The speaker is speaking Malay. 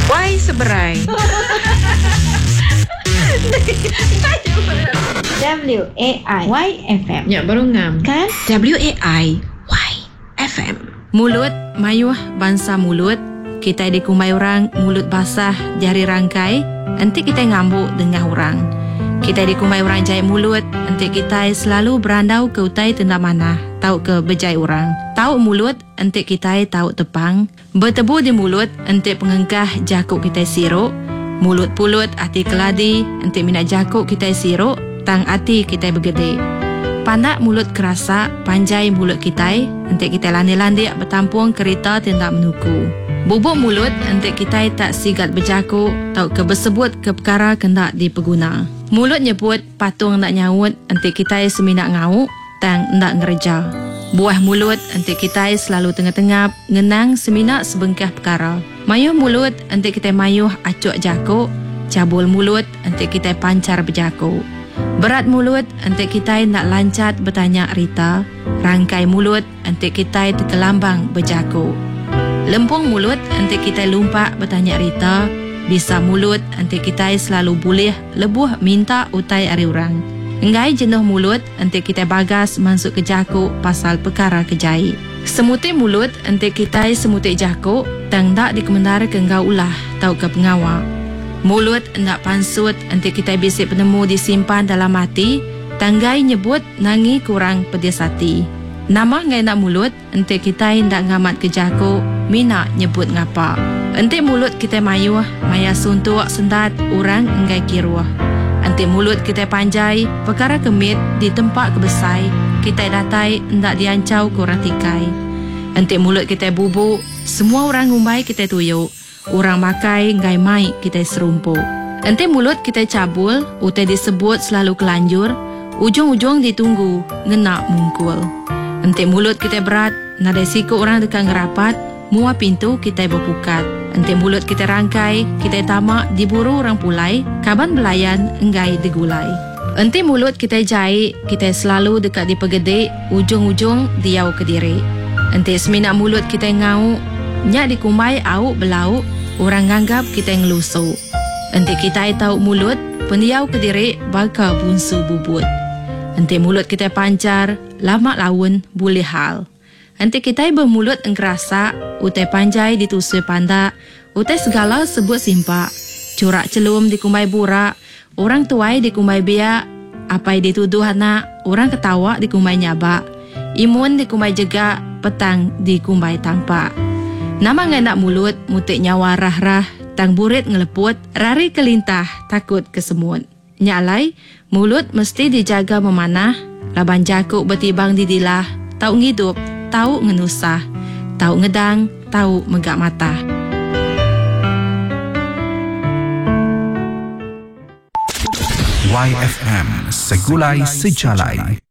Why seberai? WAIY-FM. Ya, baru ngam. Kan? WAIY-FM. Mulut, mayuh bangsa mulut. Kita dikumai orang mulut basah jari rangkai. Nanti kita ngambuk dengan orang. Kita dikumai orang jahit mulut. Nanti kita selalu berandau ke utai tenda mana. Tahu ke bejai orang. Tahu mulut, nanti kita tahu tepang. Bertebu di mulut, nanti pengengkah jakuk kita siruk. Mulut pulut, hati keladi, nanti minat jakuk kita siruk. Tang hati kita bergede. Pandak mulut kerasa, panjai mulut kita, nanti kita landi-landi bertampung kereta tindak menuku. Bubuk mulut, nanti kita tak sigat berjakuk, tahu ke bersebut ke perkara kendak dipeguna. Mulut nyebut, patung nak nyaut, nanti kita seminat ngauk, tang nak ngereja. Buah mulut, nanti kita selalu tengah-tengah, ngenang seminat sebengkah perkara. Mayuh mulut, nanti kita mayuh acuk jakuk, cabul mulut, nanti kita pancar berjakuk. Berat mulut, nanti kita nak lancat bertanya Rita. Rangkai mulut, nanti kita terkelambang berjakuk. Lempung mulut, nanti kita lumpak bertanya Rita. Bisa mulut, nanti kita selalu boleh lebuh minta utai ari orang. Enggai jenuh mulut, nanti kita bagas masuk ke jakuk pasal perkara kejai. Semutik mulut, nanti kita semutik jakuk, tang tak dikemendara ke engkau ulah, tahu ke pengawal. Mulut hendak pansut, nanti kita bisik penemu disimpan dalam hati, tanggai nyebut nangi kurang pedes hati. Nama ngai nak mulut, nanti kita hendak ngamat ke jakuk, mina nyebut ngapa. Nanti mulut kita mayuh, maya suntuk sendat orang enggai kiruah. Nanti mulut kita panjai, perkara kemit di tempat kebesai, kita datai hendak diancau kurang tikai. Nanti mulut kita bubuk, semua orang ngumbai kita tuyuk. Orang makai ngai mai kita serumpuk. Nanti mulut kita cabul, utai disebut selalu kelanjur, ujung-ujung ditunggu, ngena mungkul. Nanti mulut kita berat, nada siku orang dekat ngerapat, mua pintu kita berpukat. Nanti mulut kita rangkai, kita tamak diburu orang pulai, kaban belayan enggai digulai. Nanti mulut kita jahit, kita selalu dekat dipegede, ujung-ujung diau ke diri. Nanti semina mulut kita ngau, nyak dikumai au belau, orang nganggap kita ngelusuk. Nanti kita tahu mulut, pendiau ke diri bakal bunsu bubut. Nanti mulut kita pancar, lama lawan boleh hal. Nanti kita bermulut engkerasa, utai panjai ditusui pandak, utai segala sebut simpak. Curak celum dikumai burak, orang tuai dikumai biak, apai dituduh anak, orang ketawa dikumai nyabak. Imun dikumai jegak, petang dikumai tampak. Nama ngai nak mulut, mutik nyawa rah-rah, tang burit ngeleput, rari kelintah, takut kesemut. Nyalai, mulut mesti dijaga memanah, laban jakuk bertibang di dilah, tahu ngidup, tahu ngenusah, tahu ngedang, tahu megak mata. YFM Segulai Sejalai.